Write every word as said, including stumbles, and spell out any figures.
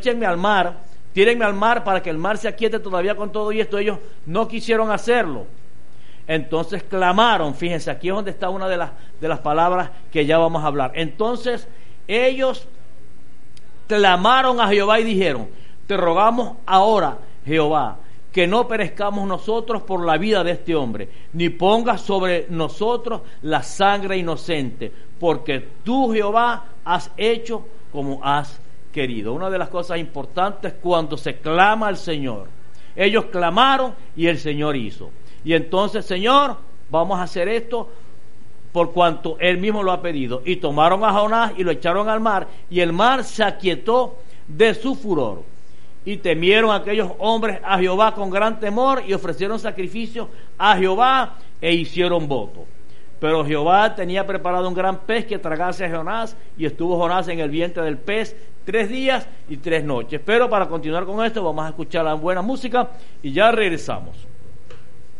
échenme al mar, tírenme al mar para que el mar se aquiete todavía con todo y esto. Ellos no quisieron hacerlo. Entonces clamaron, fíjense, aquí es donde está una de las, de las palabras que ya vamos a hablar. Entonces ellos clamaron a Jehová y dijeron: te rogamos ahora, Jehová, que no perezcamos nosotros por la vida de este hombre, ni pongas sobre nosotros la sangre inocente, porque tú, Jehová, has hecho como has querido. Una de las cosas importantes cuando se clama al Señor. Ellos clamaron y el Señor hizo. Y entonces, Señor, vamos a hacer esto por cuanto Él mismo lo ha pedido. Y tomaron a Jonás y lo echaron al mar, y el mar se aquietó de su furor. Y temieron aquellos hombres a Jehová con gran temor, y ofrecieron sacrificio a Jehová e hicieron voto. Pero Jehová tenía preparado un gran pez que tragase a Jonás, y estuvo Jonás en el vientre del pez tres días y tres noches. Pero para continuar con esto, vamos a escuchar la buena música y ya regresamos.